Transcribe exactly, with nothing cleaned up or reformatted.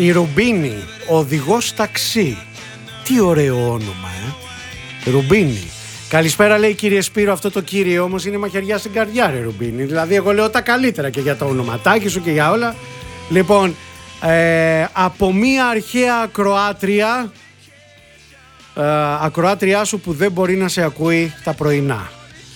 Η Ρουμπίνη, οδηγός ταξί. Τι ωραίο όνομα, ε. Ρουμπίνη. Καλησπέρα, λέει, κύριε Σπύρο. Αυτό το κύριε όμως είναι μαχαιριά στην καρδιά, ρε Ρουμπίνη. Δηλαδή, εγώ λέω τα καλύτερα και για το ονοματάκι σου και για όλα. Λοιπόν, ε, από μία αρχαία ακροάτρια, ε, ακροάτριά σου που δεν μπορεί να σε ακούει τα πρωινά.